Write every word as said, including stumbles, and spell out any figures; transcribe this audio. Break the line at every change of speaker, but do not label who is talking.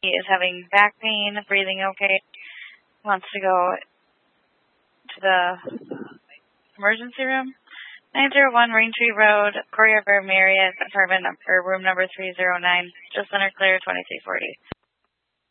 He is having back pain, breathing okay, wants to go to the emergency room. nine zero one Raintree Road, Choreographer Marriott, apartment or room number three zero nine, just under clear, twenty-three forty.